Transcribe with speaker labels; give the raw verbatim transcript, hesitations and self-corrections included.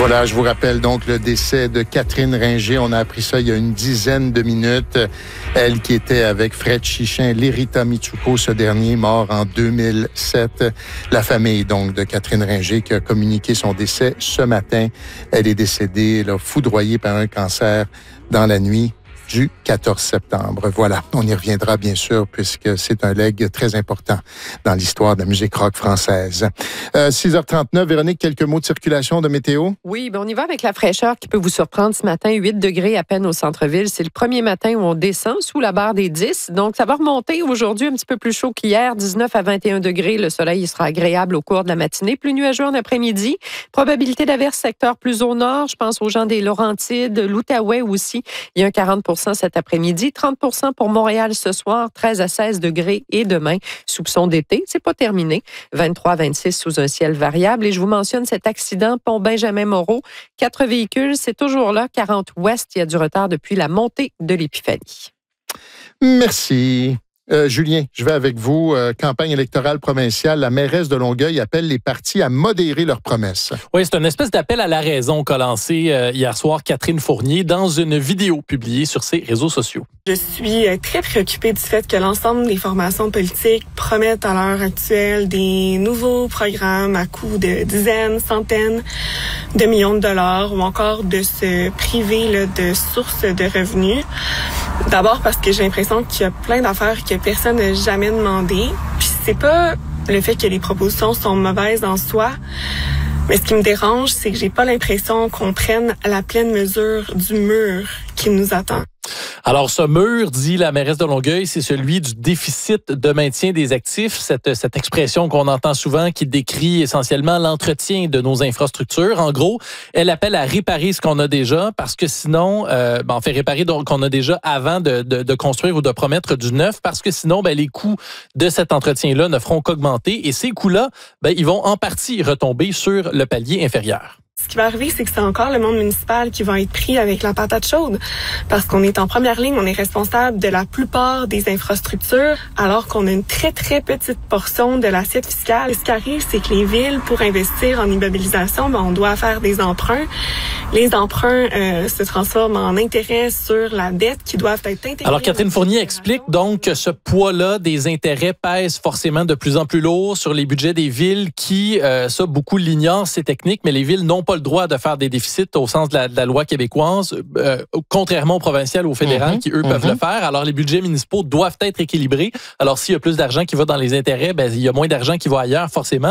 Speaker 1: Voilà, je vous rappelle donc le décès de Catherine Ringer. On a appris ça il y a une dizaine de minutes. Elle qui était avec Fred Chichin, Lerita Mitsuko, ce dernier mort en deux mille sept. La famille donc de Catherine Ringer qui a communiqué son décès ce matin. Elle est décédée là, foudroyée par un cancer dans la nuit du quatorze septembre. Voilà, on y reviendra bien sûr puisque c'est un legs très important dans l'histoire de la musique rock française. Euh, six heures trente-neuf, Véronique, quelques mots de circulation, de météo?
Speaker 2: Oui, ben on y va avec la fraîcheur qui peut vous surprendre ce matin. huit degrés à peine au centre-ville. C'est le premier matin où on descend sous la barre des dix. Donc, ça va remonter aujourd'hui un petit peu plus chaud qu'hier, dix-neuf à vingt et un degrés. Le soleil il sera agréable au cours de la matinée. Plus nuageux en après-midi. Probabilité d'averse secteur plus au nord. Je pense aux gens des Laurentides, l'Outaouais aussi. Il y a un quarante pour cent cet après-midi, trente pour cent pour Montréal ce soir, treize à seize degrés et demain, soupçon d'été, c'est pas terminé, vingt-trois à vingt-six sous un ciel variable. Et je vous mentionne cet accident, pont Benjamin-Moreau, quatre véhicules, c'est toujours là, quarante ouest, il y a du retard depuis la montée de l'Épiphanie.
Speaker 1: Merci. Euh, Julien, je vais avec vous. Euh, campagne électorale provinciale, la mairesse de Longueuil appelle les partis à modérer leurs promesses.
Speaker 3: Oui, c'est une espèce d'appel à la raison qu'a lancé euh, hier soir Catherine Fournier dans une vidéo publiée sur ses réseaux sociaux.
Speaker 4: Je suis très préoccupée du fait que l'ensemble des formations politiques promettent à l'heure actuelle des nouveaux programmes à coût de dizaines, centaines de millions de dollars ou encore de se priver là, de sources de revenus. D'abord parce que j'ai l'impression qu'il y a plein d'affaires que personne n'a jamais demandé. Puis c'est pas le fait que les propositions sont mauvaises en soi, mais ce qui me dérange, c'est que j'ai pas l'impression qu'on prenne la pleine mesure du mur qui nous attend.
Speaker 3: Alors, ce mur, dit la mairesse de Longueuil, c'est celui du déficit de maintien des actifs, cette, cette expression qu'on entend souvent qui décrit essentiellement l'entretien de nos infrastructures. En gros, elle appelle à réparer ce qu'on a déjà parce que sinon, euh, ben, on fait réparer ce qu'on a déjà avant de, de, de construire ou de promettre du neuf parce que sinon, ben, les coûts de cet entretien-là ne feront qu'augmenter et ces coûts-là, ben, ils vont en partie retomber sur le palier inférieur.
Speaker 4: Ce qui va arriver, c'est que c'est encore le monde municipal qui va être pris avec la patate chaude parce qu'on est en première ligne, on est responsable de la plupart des infrastructures alors qu'on a une très, très petite portion de l'assiette fiscale. Ce qui arrive, c'est que les villes, pour investir en immobilisation, ben, on doit faire des emprunts. Les emprunts euh, se transforment en intérêts sur la dette qui doivent être intégrés.
Speaker 3: Alors, Catherine Fournier explique donc que ce poids-là des intérêts pèse forcément de plus en plus lourd sur les budgets des villes qui, euh, ça, beaucoup l'ignorent, c'est technique, mais les villes n'ont pas le droit de faire des déficits au sens de la, de la loi québécoise, euh, contrairement au provincial ou au fédéral, mmh, qui, eux, mmh. peuvent le faire. Alors, les budgets municipaux doivent être équilibrés. Alors, s'il y a plus d'argent qui va dans les intérêts, ben, il y a moins d'argent qui va ailleurs, forcément.